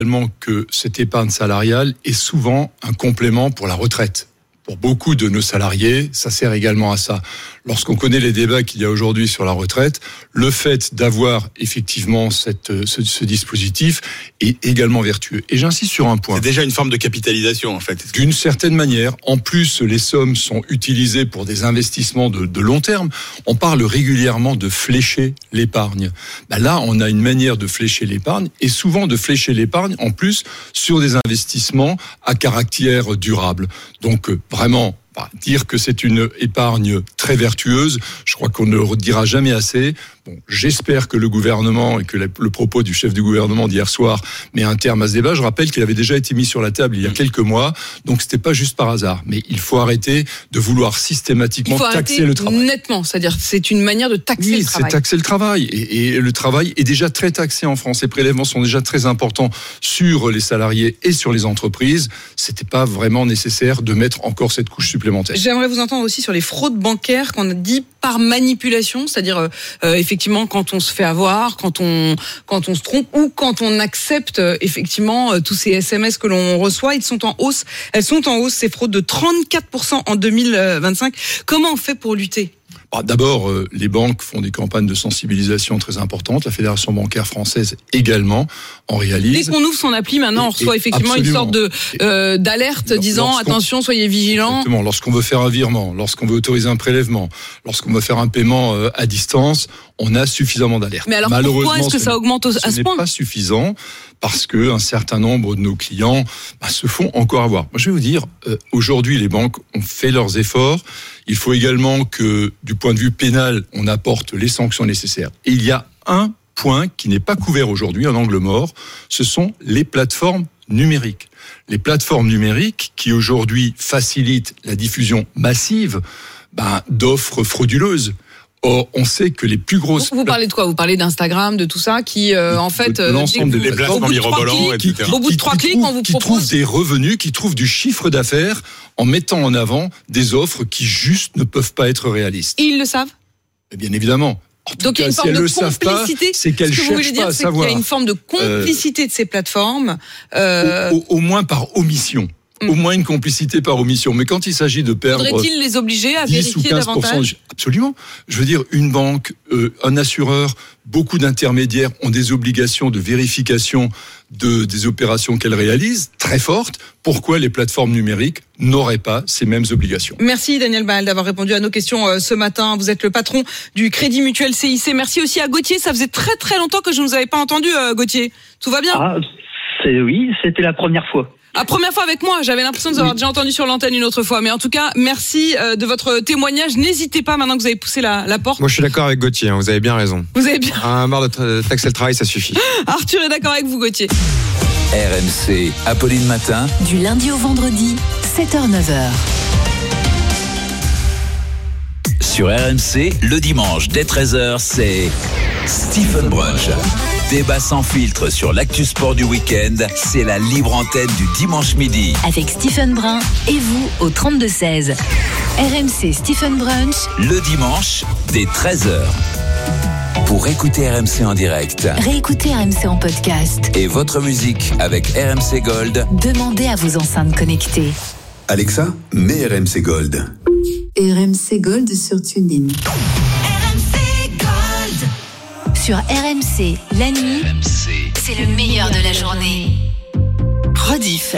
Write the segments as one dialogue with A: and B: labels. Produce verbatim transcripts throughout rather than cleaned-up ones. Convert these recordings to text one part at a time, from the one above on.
A: également que cette épargne salariale est souvent un complément pour la retraite. Pour beaucoup de nos salariés, ça sert également à ça. Lorsqu'on connaît les débats qu'il y a aujourd'hui sur la retraite, le fait d'avoir effectivement cette, ce, ce dispositif est également vertueux. Et j'insiste sur un point.
B: C'est déjà une forme de capitalisation, en fait.
A: D'une certaine manière. En plus, les sommes sont utilisées pour des investissements de, de long terme. On parle régulièrement de flécher l'épargne. Ben là, on a une manière de flécher l'épargne, et souvent de flécher l'épargne, en plus, sur des investissements à caractère durable. Donc, vraiment, dire que c'est une épargne très vertueuse, je crois qu'on ne le redira jamais assez. Bon, j'espère que le gouvernement et que le propos du chef du gouvernement d'hier soir met un terme à ce débat. Je rappelle qu'il avait déjà été mis sur la table il y a quelques mois, donc c'était pas juste par hasard. Mais il faut arrêter de vouloir systématiquement taxer le travail.
C: Nettement, c'est-à-dire c'est une manière de taxer
A: oui,
C: le travail.
A: Oui, c'est taxer le travail. Et, et le travail est déjà très taxé en France. Les prélèvements sont déjà très importants sur les salariés et sur les entreprises. C'était pas vraiment nécessaire de mettre encore cette couche supplémentaire.
C: J'aimerais vous entendre aussi sur les fraudes bancaires qu'on a dit par manipulation, c'est-à-dire euh, effectivement quand on se fait avoir, quand on quand on se trompe ou quand on accepte euh, effectivement euh, tous ces S M S que l'on reçoit, ils sont en hausse. Elles sont en hausse, ces fraudes de trente-quatre pour cent en deux mille vingt-cinq. Comment on fait pour lutter ?
A: D'abord, euh, les banques font des campagnes de sensibilisation très importantes. La Fédération bancaire française également en réalise.
C: Dès qu'on ouvre son appli, maintenant, et, on reçoit effectivement absolument. une sorte de euh, d'alerte et, disant attention, soyez vigilants.
A: Exactement. Lorsqu'on veut faire un virement, lorsqu'on veut autoriser un prélèvement, lorsqu'on veut faire un paiement euh, à distance, on a suffisamment d'alertes.
C: Mais alors pourquoi est-ce que ça augmente à ce,
A: ce
C: point ?
A: Ce n'est pas suffisant parce que un certain nombre de nos clients bah, se font encore avoir. Moi, je vais vous dire, euh, aujourd'hui, les banques ont fait leurs efforts. Il faut également que, du point de vue pénal, on apporte les sanctions nécessaires. Et il y a un point qui n'est pas couvert aujourd'hui, un angle mort, ce sont les plateformes numériques. Les plateformes numériques qui aujourd'hui facilitent la diffusion massive bah, d'offres frauduleuses. Or, on sait que les plus grosses...
C: Vous parlez de quoi ? Vous parlez d'Instagram, de tout ça, qui euh, en fait...
A: Euh, l'ensemble des
B: plateformes mirobolants, et cetera.
C: Au bout de trois clics, on vous propose...
A: Qui trouvent des revenus, qui trouvent du chiffre d'affaires en mettant en avant des offres qui juste ne peuvent pas être réalistes.
C: Et ils le savent ?
A: Et bien évidemment. En tout
C: Donc
A: cas,
C: il y a une forme
A: si
C: de
A: elles
C: complicité.
A: Le savent pas, c'est qu'elles
C: Ce que
A: cherchent pas à savoir.
C: Il y a une forme de complicité euh, de ces plateformes.
A: Euh... Au, au, au moins par omission. Au moins une complicité par omission. Mais quand il s'agit de perdre...
C: Faudrait-il les obliger à vérifier davantage ?
A: Absolument. Je veux dire, une banque, euh, un assureur, beaucoup d'intermédiaires ont des obligations de vérification de, des opérations qu'elles réalisent, très fortes. Pourquoi les plateformes numériques n'auraient pas ces mêmes obligations ?
C: Merci Daniel Baal d'avoir répondu à nos questions euh, ce matin. Vous êtes le patron du Crédit Mutuel C I C. Merci aussi à Gauthier. Ça faisait très très longtemps que je ne vous avais pas entendu, euh, Gauthier. Tout va bien ?
D: Ah, c'est, oui, c'était la première fois.
C: La première fois avec moi, j'avais l'impression de vous avoir oui. déjà entendu sur l'antenne une autre fois. Mais en tout cas, merci de votre témoignage. N'hésitez pas, maintenant que vous avez poussé la, la porte.
E: Moi, je suis d'accord avec Gauthier, hein, vous avez bien raison.
C: Vous avez bien.
E: Un marre de taxer le travail, ça suffit.
C: Arthur est d'accord avec vous, Gauthier.
F: R M C, Apolline Matin.
G: Du lundi au vendredi, sept heures neuf heures.
F: Sur R M C, le dimanche, dès treize heures, c'est Stephen Brunch. Débat sans filtre sur l'actu sport du week-end, c'est la libre antenne du dimanche midi.
G: Avec Stephen Brun et vous au trente-deux seize. R M C Stephen Brunch.
F: Le dimanche, dès treize heures. Pour écouter R M C en direct,
G: réécoutez R M C en podcast.
F: Et votre musique avec R M C Gold.
G: Demandez à vos enceintes connectées.
H: Alexa, mets R M C Gold.
I: R M C Gold sur TuneIn.
G: Sur R M C, la nuit,
F: R M C.
G: C'est le meilleur de la journée.
C: Rediff.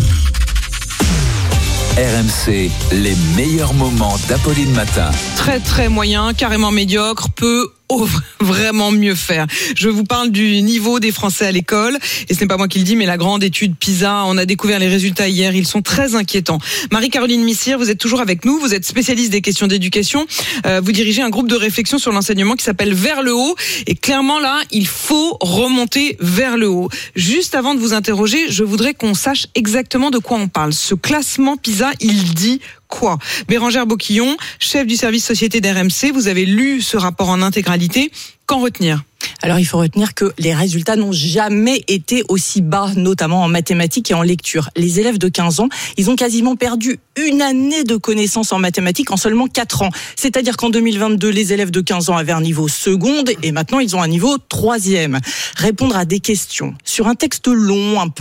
F: R M C, les meilleurs moments d'Apolline Matin.
C: Très très moyen, carrément médiocre, peu oh, vraiment mieux faire. Je vous parle du niveau des Français à l'école, et ce n'est pas moi qui le dis, mais la grande étude PISA. On a découvert les résultats hier, ils sont très inquiétants. Marie-Caroline Missire, vous êtes toujours avec nous, vous êtes spécialiste des questions d'éducation, euh, vous dirigez un groupe de réflexion sur l'enseignement qui s'appelle Vers le haut, et clairement là, il faut remonter vers le haut. Juste avant de vous interroger, je voudrais qu'on sache exactement de quoi on parle. Ce classement PISA, il dit quoi ? Bérangère Boquillon, chef du service société d'R M C, vous avez lu ce rapport en intégralité. Qu'en retenir ?
J: Alors il faut retenir que les résultats n'ont jamais été aussi bas, notamment en mathématiques et en lecture. Les élèves de quinze ans, ils ont quasiment perdu une année de connaissances en mathématiques en seulement quatre ans. C'est-à-dire qu'en deux mille vingt-deux, les élèves de quinze ans avaient un niveau seconde et maintenant ils ont un niveau troisième. Répondre à des questions sur un texte long, un peu